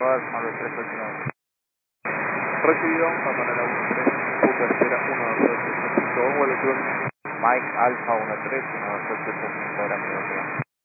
Malo 389. Recibido, Papanera 13, Cooper espera 12885, vuelo sur, Mike Alfa 13, 12885, gracias.